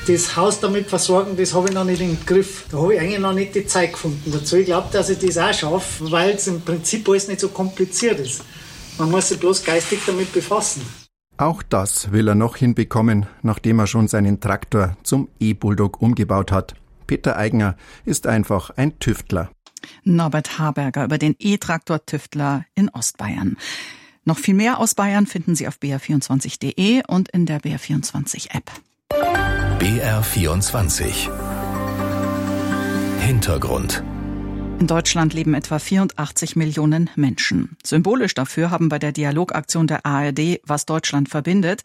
das Haus damit versorgen, das habe ich noch nicht im Griff. Da habe ich eigentlich noch nicht die Zeit gefunden dazu. Ich glaube, dass ich das auch schaffe, weil es im Prinzip alles nicht so kompliziert ist. Man muss sich bloß geistig damit befassen. Auch das will er noch hinbekommen, nachdem er schon seinen Traktor zum E-Bulldog umgebaut hat. Peter Eigner ist einfach ein Tüftler. Norbert Harberger über den E-Traktor-Tüftler in Ostbayern. Noch viel mehr aus Bayern finden Sie auf br24.de und in der BR24-App. BR24 Hintergrund. In Deutschland leben etwa 84 Millionen Menschen. Symbolisch dafür haben bei der Dialogaktion der ARD Was Deutschland verbindet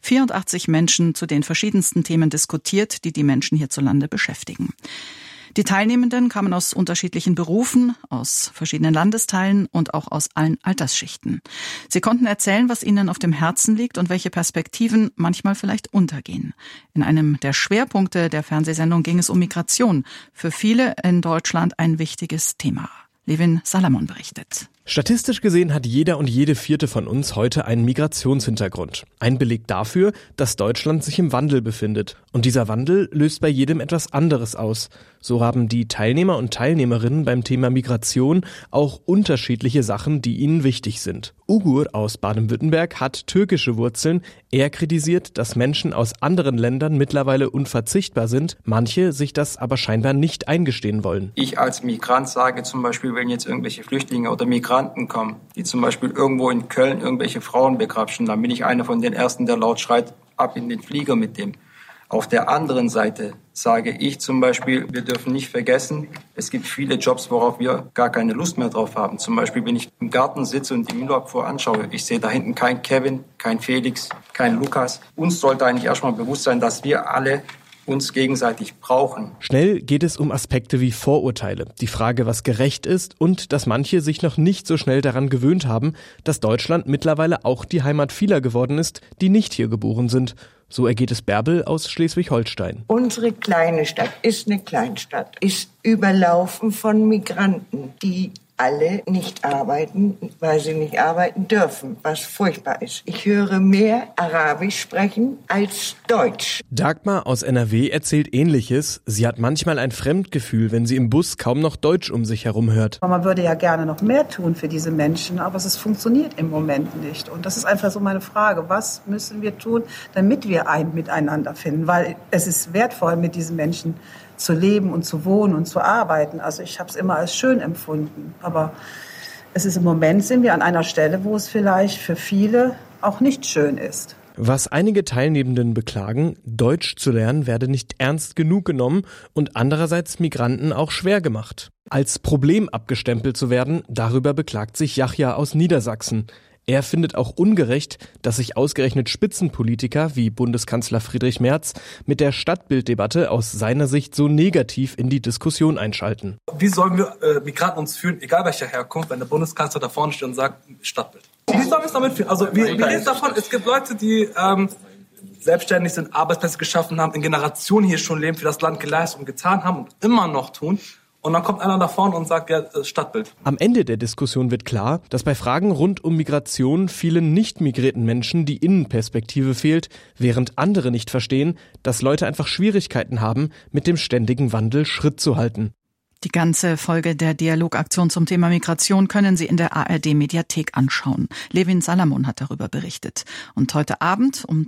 84 Menschen zu den verschiedensten Themen diskutiert, die die Menschen hierzulande beschäftigen. Die Teilnehmenden kamen aus unterschiedlichen Berufen, aus verschiedenen Landesteilen und auch aus allen Altersschichten. Sie konnten erzählen, was ihnen auf dem Herzen liegt und welche Perspektiven manchmal vielleicht untergehen. In einem der Schwerpunkte der Fernsehsendung ging es um Migration. Für viele in Deutschland ein wichtiges Thema. Levin Salamon berichtet. Statistisch gesehen hat jeder und jede vierte von uns heute einen Migrationshintergrund. Ein Beleg dafür, dass Deutschland sich im Wandel befindet. Und dieser Wandel löst bei jedem etwas anderes aus. So haben die Teilnehmer und Teilnehmerinnen beim Thema Migration auch unterschiedliche Sachen, die ihnen wichtig sind. Ugur aus Baden-Württemberg hat türkische Wurzeln. Er kritisiert, dass Menschen aus anderen Ländern mittlerweile unverzichtbar sind, manche sich das aber scheinbar nicht eingestehen wollen. Ich als Migrant sage zum Beispiel, wenn jetzt irgendwelche Flüchtlinge oder Migranten kommen, die zum Beispiel irgendwo in Köln irgendwelche Frauen begrapschen, dann bin ich einer von den Ersten, der laut schreit, ab in den Flieger mit dem. Auf der anderen Seite sage ich zum Beispiel, wir dürfen nicht vergessen, es gibt viele Jobs, worauf wir gar keine Lust mehr drauf haben. Zum Beispiel, wenn ich im Garten sitze und die Müllabfuhr anschaue, ich sehe da hinten kein Kevin, kein Felix, kein Lukas. Uns sollte eigentlich erstmal bewusst sein, dass wir alle uns gegenseitig brauchen. Schnell geht es um Aspekte wie Vorurteile, die Frage, was gerecht ist und dass manche sich noch nicht so schnell daran gewöhnt haben, dass Deutschland mittlerweile auch die Heimat vieler geworden ist, die nicht hier geboren sind. So ergeht es Bärbel aus Schleswig-Holstein. Unsere kleine Stadt ist eine Kleinstadt, ist überlaufen von Migranten, die alle nicht arbeiten, weil sie nicht arbeiten dürfen, was furchtbar ist. Ich höre mehr Arabisch sprechen als Deutsch. Dagmar aus NRW erzählt Ähnliches. Sie hat manchmal ein Fremdgefühl, wenn sie im Bus kaum noch Deutsch um sich herum hört. Man würde ja gerne noch mehr tun für diese Menschen, aber es funktioniert im Moment nicht. Und das ist einfach so meine Frage. Was müssen wir tun, damit wir ein Miteinander finden? Weil es ist wertvoll, mit diesen Menschen zu leben und zu wohnen und zu arbeiten. Also ich habe es immer als schön empfunden. Aber es ist im Moment, sind wir an einer Stelle, wo es vielleicht für viele auch nicht schön ist. Was einige Teilnehmenden beklagen, Deutsch zu lernen werde nicht ernst genug genommen und andererseits Migranten auch schwer gemacht. Als Problem abgestempelt zu werden, darüber beklagt sich Yahya aus Niedersachsen. Er findet auch ungerecht, dass sich ausgerechnet Spitzenpolitiker wie Bundeskanzler Friedrich Merz mit der Stadtbilddebatte aus seiner Sicht so negativ in die Diskussion einschalten. Wie sollen wir Migranten uns fühlen, egal welcher Herkunft, wenn der Bundeskanzler da vorne steht und sagt, Stadtbild? Wie sollen wir uns damit fühlen? Also wir reden davon, es gibt Leute, die selbstständig sind, Arbeitsplätze geschaffen haben, in Generationen hier schon leben, für das Land geleistet und getan haben und immer noch tun. Und dann kommt einer da vorne und sagt, ja, das Stadtbild. Am Ende der Diskussion wird klar, dass bei Fragen rund um Migration vielen nicht migrierten Menschen die Innenperspektive fehlt, während andere nicht verstehen, dass Leute einfach Schwierigkeiten haben, mit dem ständigen Wandel Schritt zu halten. Die ganze Folge der Dialogaktion zum Thema Migration können Sie in der ARD-Mediathek anschauen. Levin Salamon hat darüber berichtet. Und heute Abend um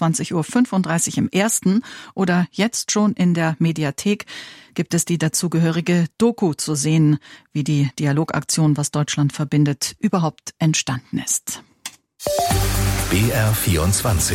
23.35 Uhr im Ersten oder jetzt schon in der Mediathek gibt es die dazugehörige Doku zu sehen, wie die Dialogaktion Was Deutschland verbindet überhaupt entstanden ist. BR24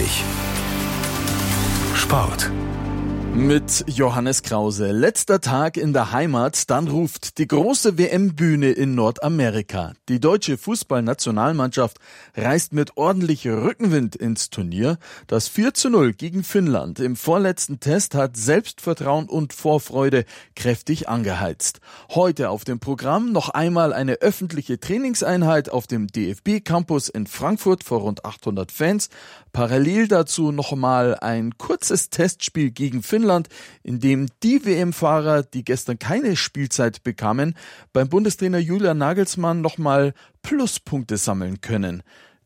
Sport. Mit Johannes Krause. Letzter Tag in der Heimat, dann ruft die große WM-Bühne in Nordamerika. Die deutsche Fußballnationalmannschaft reist mit ordentlich Rückenwind ins Turnier. Das 4:0 gegen Finnland im vorletzten Test hat Selbstvertrauen und Vorfreude kräftig angeheizt. Heute auf dem Programm noch einmal eine öffentliche Trainingseinheit auf dem DFB-Campus in Frankfurt vor rund 800 Fans. Parallel dazu nochmal ein kurzes Testspiel gegen Finnland, in dem die WM-Fahrer, die gestern keine Spielzeit bekamen, beim Bundestrainer Julian Nagelsmann nochmal Pluspunkte sammeln können.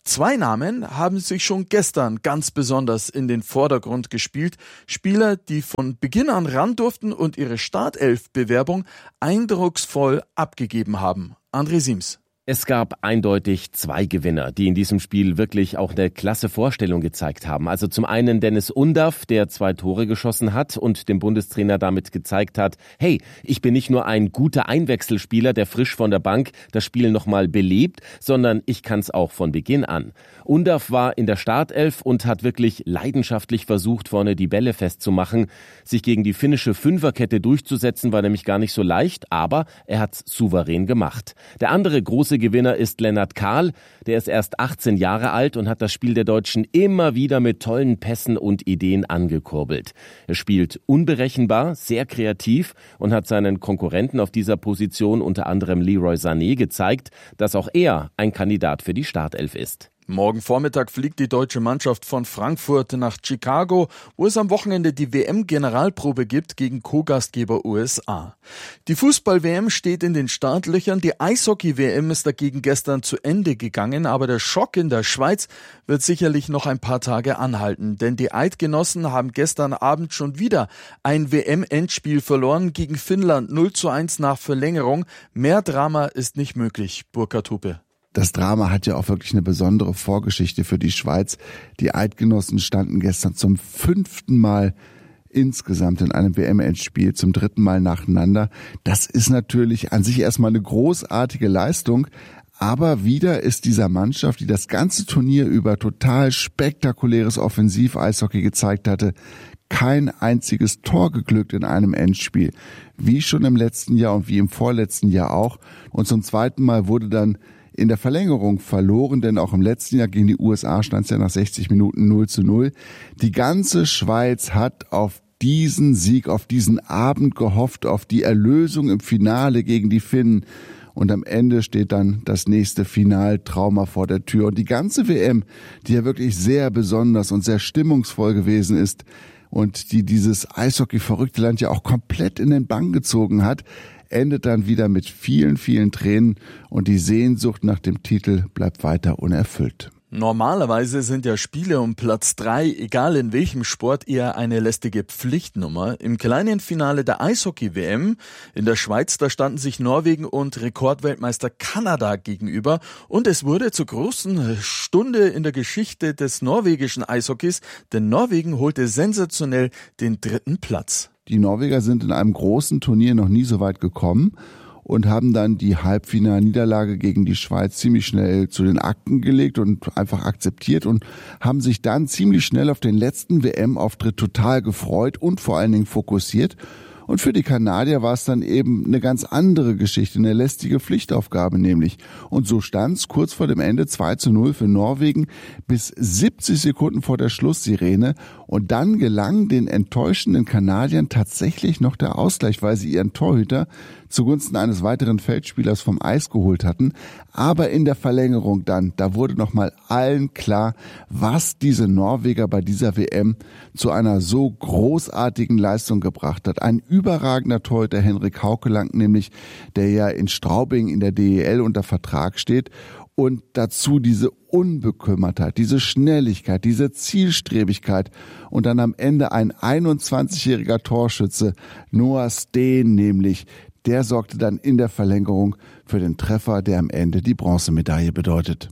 2 Namen haben sich schon gestern ganz besonders in den Vordergrund gespielt. Spieler, die von Beginn an ran durften und ihre Startelf-Bewerbung eindrucksvoll abgegeben haben. André Siems. Es gab eindeutig 2 Gewinner, die in diesem Spiel wirklich auch eine klasse Vorstellung gezeigt haben. Also zum einen Dennis Undaff, der 2 Tore geschossen hat und dem Bundestrainer damit gezeigt hat, hey, ich bin nicht nur ein guter Einwechselspieler, der frisch von der Bank das Spiel nochmal belebt, sondern ich kann es auch von Beginn an. Undaff war in der Startelf und hat wirklich leidenschaftlich versucht, vorne die Bälle festzumachen. Sich gegen die finnische Fünferkette durchzusetzen, war nämlich gar nicht so leicht, aber er hat's souverän gemacht. Der andere große Gewinner ist Lennart Kahl. Der ist erst 18 Jahre alt und hat das Spiel der Deutschen immer wieder mit tollen Pässen und Ideen angekurbelt. Er spielt unberechenbar, sehr kreativ und hat seinen Konkurrenten auf dieser Position, unter anderem Leroy Sané, gezeigt, dass auch er ein Kandidat für die Startelf ist. Morgen Vormittag fliegt die deutsche Mannschaft von Frankfurt nach Chicago, wo es am Wochenende die WM-Generalprobe gibt gegen Co-Gastgeber USA. Die Fußball-WM steht in den Startlöchern, die Eishockey-WM ist dagegen gestern zu Ende gegangen, aber der Schock in der Schweiz wird sicherlich noch ein paar Tage anhalten, denn die Eidgenossen haben gestern Abend schon wieder ein WM-Endspiel verloren gegen Finnland 0:1 nach Verlängerung. Mehr Drama ist nicht möglich. Burkhard Hupe. Das Drama hat ja auch wirklich eine besondere Vorgeschichte für die Schweiz. Die Eidgenossen standen gestern zum 5. Mal insgesamt in einem WM-Endspiel, zum 3. Mal nacheinander. Das ist natürlich an sich erstmal eine großartige Leistung. Aber wieder ist dieser Mannschaft, die das ganze Turnier über total spektakuläres Offensiv-Eishockey gezeigt hatte, kein einziges Tor geglückt in einem Endspiel. Wie schon im letzten Jahr und wie im vorletzten Jahr auch. Und zum 2. Mal wurde dann in der Verlängerung verloren, denn auch im letzten Jahr gegen die USA stand es ja nach 60 Minuten 0:0. Die ganze Schweiz hat auf diesen Sieg, auf diesen Abend gehofft, auf die Erlösung im Finale gegen die Finnen. Und am Ende steht dann das nächste Finaltrauma vor der Tür. Und die ganze WM, die ja wirklich sehr besonders und sehr stimmungsvoll gewesen ist und die dieses Eishockey-verrückte Land ja auch komplett in den Bann gezogen hat, endet dann wieder mit vielen, vielen Tränen und die Sehnsucht nach dem Titel bleibt weiter unerfüllt. Normalerweise sind ja Spiele um Platz 3, egal in welchem Sport, eher eine lästige Pflichtnummer. Im kleinen Finale der Eishockey-WM in der Schweiz, da standen sich Norwegen und Rekordweltmeister Kanada gegenüber und es wurde zur großen Stunde in der Geschichte des norwegischen Eishockeys, denn Norwegen holte sensationell den 3. Platz. Die Norweger sind in einem großen Turnier noch nie so weit gekommen und haben dann die Halbfinalniederlage gegen die Schweiz ziemlich schnell zu den Akten gelegt und einfach akzeptiert und haben sich dann ziemlich schnell auf den letzten WM-Auftritt total gefreut und vor allen Dingen fokussiert. Und für die Kanadier war es dann eben eine ganz andere Geschichte, eine lästige Pflichtaufgabe nämlich. Und so stand es kurz vor dem Ende 2:0 für Norwegen bis 70 Sekunden vor der Schlusssirene. Und dann gelang den enttäuschenden Kanadiern tatsächlich noch der Ausgleich, weil sie ihren Torhüter zugunsten eines weiteren Feldspielers vom Eis geholt hatten. Aber in der Verlängerung dann, da wurde nochmal allen klar, was diese Norweger bei dieser WM zu einer so großartigen Leistung gebracht hat. Ein überragender Torhüter Henrik Haukeland nämlich, der ja in Straubing in der DEL unter Vertrag steht. Und dazu diese Unbekümmertheit, diese Schnelligkeit, diese Zielstrebigkeit und dann am Ende ein 21-jähriger Torschütze, Noah Steen nämlich, der sorgte dann in der Verlängerung für den Treffer, der am Ende die Bronzemedaille bedeutet.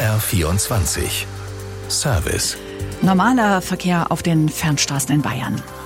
BR24 Service. Normaler Verkehr auf den Fernstraßen in Bayern.